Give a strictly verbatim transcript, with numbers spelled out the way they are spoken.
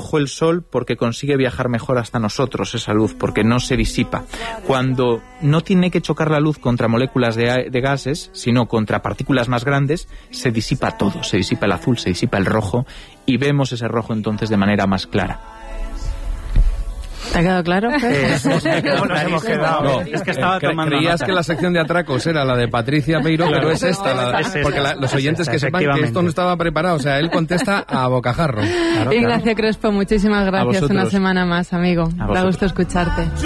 rojo el sol porque consigue viajar mejor hasta nosotros esa luz, porque no se disipa. Cuando no tiene que chocar la luz contra moléculas de, de gases, sino contra partículas más grandes, se disipa todo, se disipa el azul, se disipa el rojo, y vemos ese rojo entonces de manera más clara. ¿Te ha quedado claro? Eh, ¿Cómo nos hemos quedado? No, es que estaba cre tomando Creías nota. que la sección de atracos era la de Patricia Peiro, Claro. pero es esta, la, Es esta, porque la, los es oyentes esta, que sepan que esto no estaba preparado, o sea, él contesta a bocajarro. Claro, Ignacio claro. Crespo, muchísimas gracias. vosotros. Una semana más, amigo. A Da vosotros. gusto escucharte.